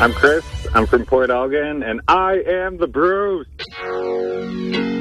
I'm Chris. I'm from Port Elgin, and I am the Bruce.